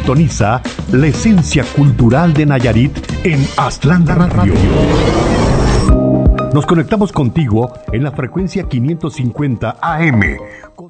Sintoniza la esencia cultural de Nayarit en Aztlán Radio. Nos conectamos contigo en la frecuencia 550 AM.